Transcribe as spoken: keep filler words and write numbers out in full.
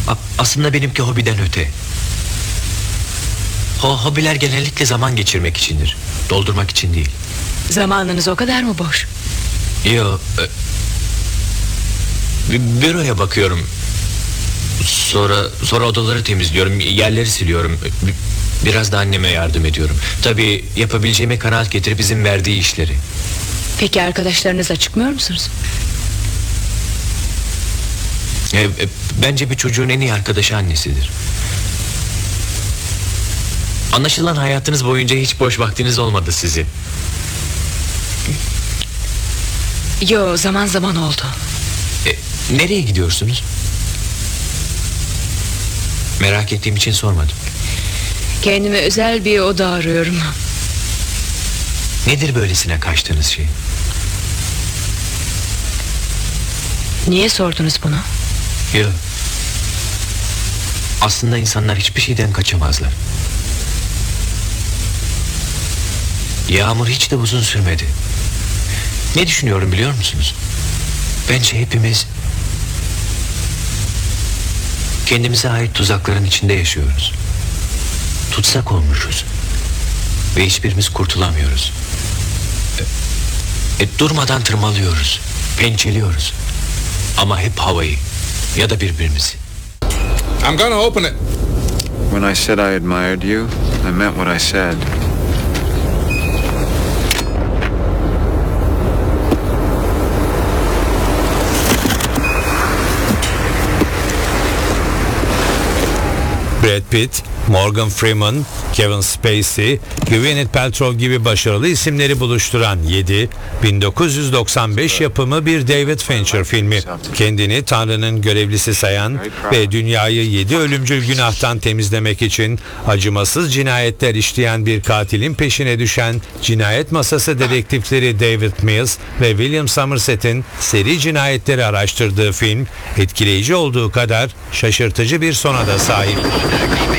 A- aslında benimki hobiden öte. Ho hobiler genellikle zaman geçirmek içindir. Doldurmak için değil. Zamanınız o kadar mı boş? Yo, e, bü- büroya bakıyorum. Sonra sonra odaları temizliyorum, yerleri siliyorum. Bi- Biraz da anneme yardım ediyorum. Tabii yapabileceğime kanaat getirip izin verdiği işleri. Peki arkadaşlarınızla çıkmıyor musunuz? E, e, bence bir çocuğun en iyi arkadaşı annesidir. Anlaşılan hayatınız boyunca hiç boş vaktiniz olmadı sizin. Yo, zaman zaman oldu. E, nereye gidiyorsunuz? Merak ettiğim için sormadım. Kendime özel bir oda arıyorum. Nedir böylesine kaçtığınız şey? Niye sordunuz bunu? Yok. Aslında insanlar hiçbir şeyden kaçamazlar. Yağmur hiç de uzun sürmedi. Ne düşünüyorum biliyor musunuz? Bence hepimiz kendimize ait tuzakların içinde yaşıyoruz. Tutsak olmuşuz. Ve hiçbirimiz kurtulamıyoruz. E, e, durmadan tırmalıyoruz. Pençeliyoruz. Ama hep havayı ya da birbirimizi. I'm gonna open it. When I said I admired you, I meant what I said. Brad Pitt, Morgan Freeman, Kevin Spacey, Gwyneth Paltrow gibi başarılı isimleri buluşturan yedi, bin dokuz yüz doksan beş yapımı bir David Fincher filmi. Kendini Tanrı'nın görevlisi sayan ve dünyayı yedi ölümcül günahtan temizlemek için acımasız cinayetler işleyen bir katilin peşine düşen cinayet masası dedektifleri David Mills ve William Somerset'in seri cinayetleri araştırdığı film, etkileyici olduğu kadar şaşırtıcı bir sona da sahip.